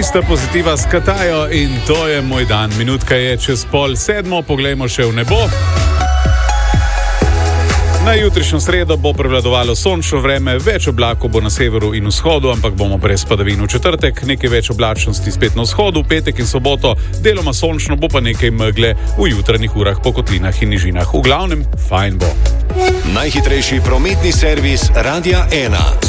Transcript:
Čista pozitiva s Katajo in to je moj dan. Minutka je čez 6:30, poglejmo še v nebo. Na jutrišnjo sredo bo prevladovalo sončno vreme, več oblakov bo na severu in vzhodu, ampak bomo brez padavin v četrtek, nekaj več oblačnosti spet na vzhodu, petek in soboto, deloma sončno, bo pa nekaj megle v jutranjih urah po kotlinah in nižinah. V glavnem, fajn bo. Najhitrejši prometni servis Radia 1.